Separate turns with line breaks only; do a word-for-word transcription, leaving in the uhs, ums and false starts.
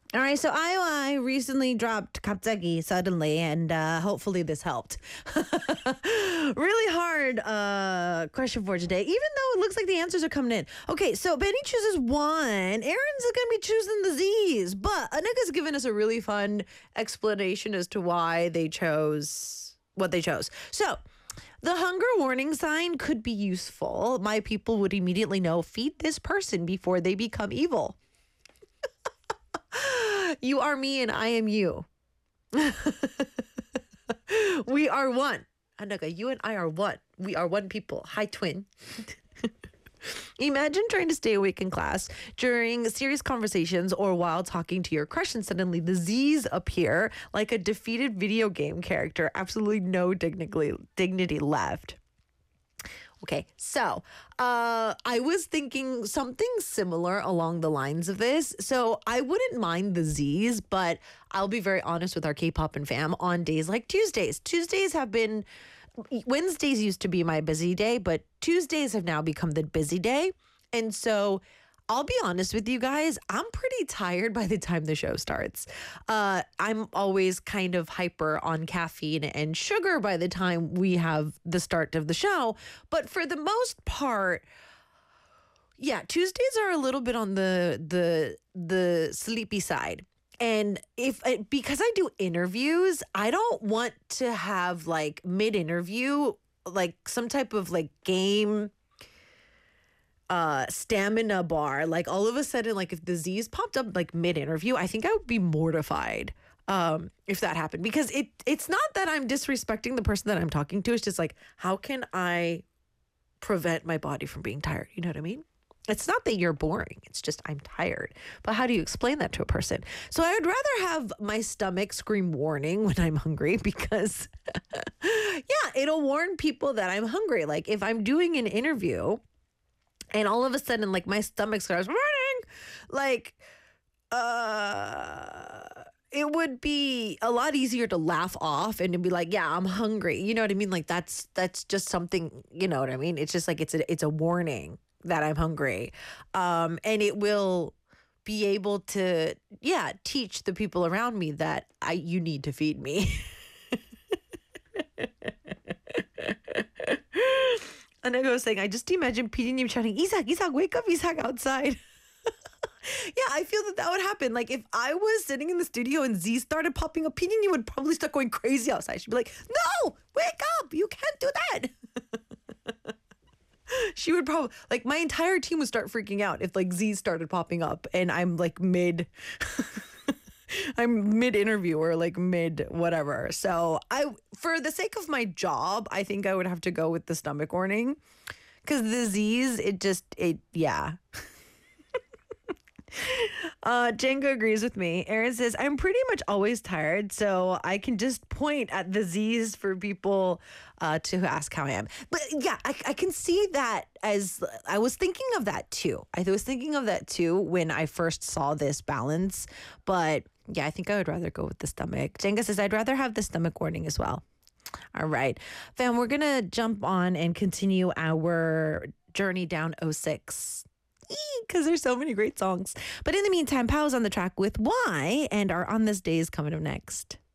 All right, so I, I recently dropped 갑자기 suddenly, and uh, hopefully this helped. Really hard uh, question for today, even though it looks like the answers are coming in. Okay, so Benny chooses one. Aaron's going to be choosing the Z's, but Anika's given us a really fun explanation as to why they chose what they chose. So the hunger warning sign could be useful. My people would immediately know, feed this person before they become evil. You are me and I am you. We are one. Anaka, you and I are one. We are one people. Hi, twin. Imagine trying to stay awake in class during serious conversations or while talking to your crush, and suddenly the Z's appear like a defeated video game character. Absolutely no dignity, dignity left. Okay, so uh, I was thinking something similar along the lines of this. So I wouldn't mind the Z's, but I'll be very honest with our K-pop and fam on days like Tuesdays. Tuesdays have been, Wednesdays used to be my busy day, but Tuesdays have now become the busy day. And so I'll be honest with you guys, I'm pretty tired by the time the show starts. Uh, I'm always kind of hyper on caffeine and sugar by the time we have the start of the show. But for the most part, yeah, Tuesdays are a little bit on the the the sleepy side. And if because I do interviews, I don't want to have like mid-interview, like some type of like game uh stamina bar, like all of a sudden, like if the Z's popped up like mid-interview, I think I would be mortified um if that happened, because it it's not that I'm disrespecting the person that I'm talking to. It's just like, how can I prevent my body from being tired? You know what I mean? It's not that you're boring, it's just I'm tired. But how do you explain that to a person? So I would rather have my stomach scream warning when I'm hungry, because yeah, it'll warn people that I'm hungry. Like if I'm doing an interview and all of a sudden, like, my stomach starts running, like, uh, it would be a lot easier to laugh off and to be like, yeah, I'm hungry. You know what I mean? Like, that's that's just something, you know what I mean? It's just like, it's a, it's a warning that I'm hungry. Um, and it will be able to, yeah, teach the people around me that I you need to feed me. And I was saying, I just imagine Pidinim shouting, Isak, Isak, wake up, Isak, outside. Yeah, I feel that that would happen. Like, if I was sitting in the studio and Z started popping up, Pidinim would probably start going crazy outside. She'd be like, no, wake up, you can't do that. She would probably, like, my entire team would start freaking out if, like, Z started popping up and I'm, like, mid... I'm mid-interview or like mid whatever. So I, for the sake of my job, I think I would have to go with the stomach warning, because the Z's, it just, it, yeah. uh, Jenga agrees with me. Aaron says, I'm pretty much always tired, so I can just point at the Z's for people uh, to ask how I am. But yeah, I, I can see that as, I was thinking of that too. I was thinking of that too when I first saw this balance, but yeah, I think I would rather go with the stomach. Jenga says, I'd rather have the stomach warning as well. All right. Fam, we're going to jump on and continue our journey down oh six. Because there's so many great songs. But in the meantime, Pow's on the track with Why, and our On This Day is coming up next.